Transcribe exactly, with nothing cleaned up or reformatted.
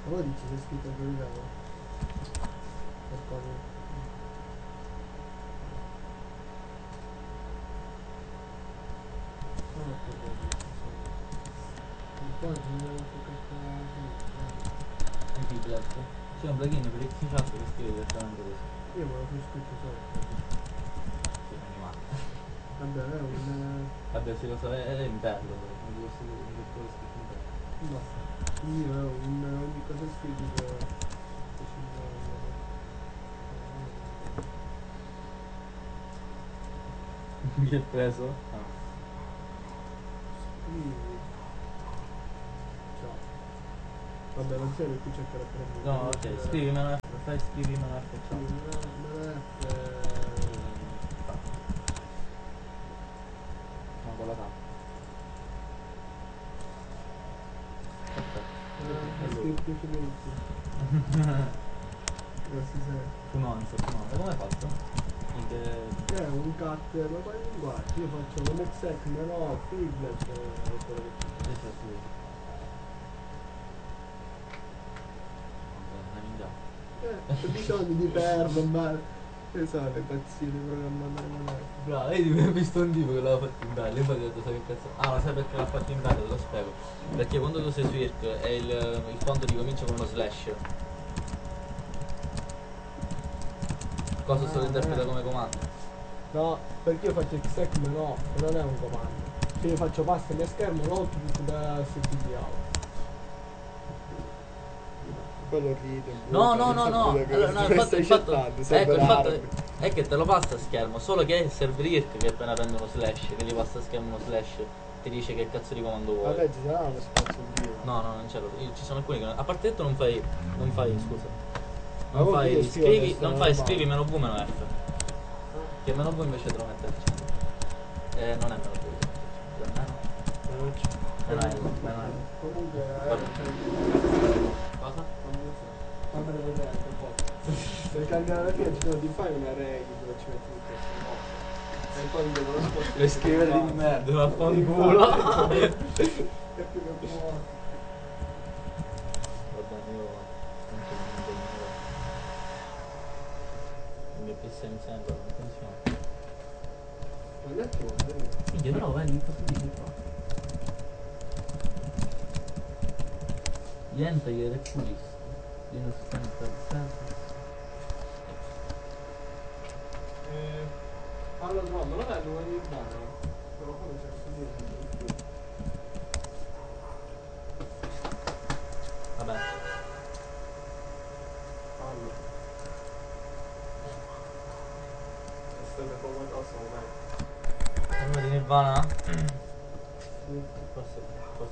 Come dici, c'è scritto il livello? Qualcosa. Non ho problemi. Un po' non devo toccare. Anche i black. C'è un plugin per il chat che scrive direttamente così. Io me lo sono scritto sopra. Sì, animale. Vabbè, è un... Vabbè, se lo so, è, è interno, non lo so, non lo so scritto interno. No. Io è un... ogni cosa scrivo... Mi è preso? Ah. Scrivi. Ciao. Vabbè, non c'è qui c'è il carattere. No, ok, scrivimelo F, fai scrivimelo F, ciao. F. No, con la K. Perfetto. Scritto finito. Non si sente. Funonza, funonza. Come hai fatto? In che... È un cut, ma quale linguaggio? Io faccio un exec, no, Figlet, quello che Sì, sì, sì. Vabbè, andiamo in già. Eh, c'è bisogno di perdo, ma... Che so, le pazzie di programmare monete. Bravo, vedi, mi hai visto un tipo che l'aveva fatto in Italia, infatti ho detto sai che cazzo. Ah, ma sai perché l'ha fatto in Italia? Te lo spiego. Perché quando tu sei su I R C e il, il fondo ti comincia con uno slash. Cosa Ah, solo interpreta eh. come comando? No, perché io faccio exec, ma no, non è un comando. Cioè io faccio pasta nel schermo, non tutto da S T D out. Quello ride. No, no, no, no. Allora, no, il fatto, il fatto, ecco, il fatto è, è che te lo passa a schermo, solo che è il server I R C che appena prende uno slash, che gli passa a schermo uno slash, ti dice che cazzo di comando vuoi. Vabbè, ci sarà uno spazio in giro. No, no, non c'è lo, io- ci sono alcuni che non, a parte detto non fai, non fai, scusa, Ma non vuol fai, dire scrivo scrivi, adesso non fai normale. scrivi meno V meno F, che meno V invece te lo mette al centro. Eh, non è meno V, è meno, Meno C. meno L, meno L. Comunque, eh, Vabbè. cioè, Cosa? fammene vedere anche un po'. Per cambiare la fine ci sono di fare una regola dove ci metti tutte queste cose. E poi mi devo spostare. Le scrivere di merda, ma fa un culo. È più che buono. Va bene, io anche non mi impegnerò. Il mio P C mi sembra non funziona. Ma non è che vuol dire. Minchia, però vedi il fatto di qua. Niente che reculis. Linux Center Service. Eh, allora no, me lo vedo con il bano. Però come c'è questo dire? Vabbè. Allora. È stata poca cosa, ormai. Allora di Nirvana? Sì. Forse